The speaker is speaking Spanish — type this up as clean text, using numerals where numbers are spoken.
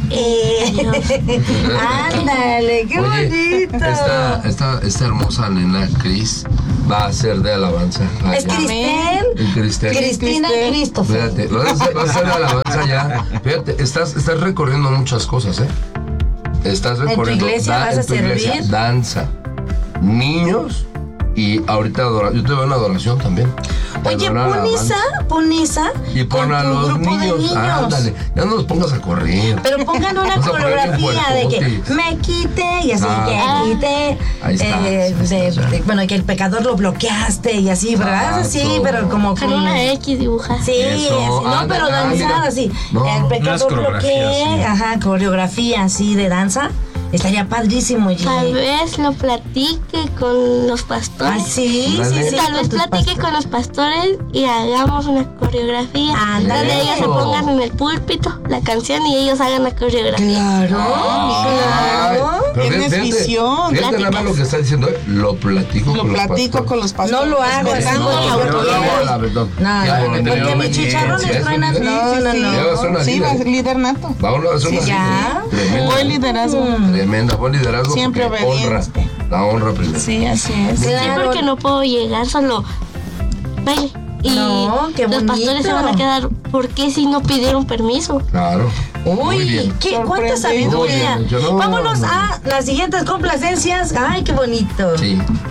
Ándale, qué Oye, bonito. Esta hermosa nena Cris va a ser de alabanza. Es Cristel. Cristina y Christopher. Fíjate, va a ser de alabanza ya. Fíjate, estás recorriendo muchas cosas, ¿eh? Estás recorriendo. ¿En tu iglesia vas a en tu iglesia, servir? danza, niños y ahorita yo te veo en adoración también. Oye, pon esa y pon con a tu los grupo de niños. Ándale, ya no los pongas a correr. Pero pongan una Vas a poner coreografía de que puercote. me quite y así, Ah. que quite. Ahí está. Bueno, que el pecador lo bloqueaste y así, ¿verdad? Exacto. Sí, pero como Con una X dibujada. Sí, Eso, así, no, ándale, pero danzar mira. así. No, el unas pecador coreografías, bloquee, sí. ajá, coreografía así de danza. Estaría padrísimo, Gigi. Tal vez lo platique con los pastores. Ah, sí, Dale. sí. Tal vez con tus platique pastores. con los pastores y hagamos una coreografía. Ándale. Donde ellos se pongan en el púlpito la canción y ellos hagan la coreografía. Claro, claro. Pero Tienes visión. Fíjate nada más lo que está diciendo, lo platico Lo con los platico pastores. con los pastores. No lo hago, Esperando no, que no, lo no, quieras. la verdad. No, Ya, no, porque porque mis chicharrones truenan. No, no, Ya vas a no. una Sí, líder. vas líder nato. Vamos a hacer una ya. tremenda. Buen liderazgo. Tremenda, buen liderazgo. Siempre porque obediente. La honra primero. Sí, así es. Sí, Claro. porque no puedo llegar solo. Baile. Y No, qué los pastores se van a bonito. quedar. ¿Por qué si no pidieron permiso? Claro. Muy Uy, bien. cuánta Sorprendido. sabiduría. Muy bien, yo no- Vámonos no. a las siguientes complacencias. Ay, qué bonito. Sí.